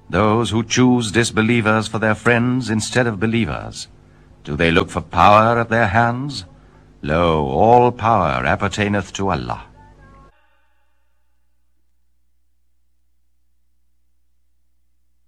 those who choose disbelievers for their friends instead of believers. Do they look for power at their hands? Lo, all power appertaineth to Allah.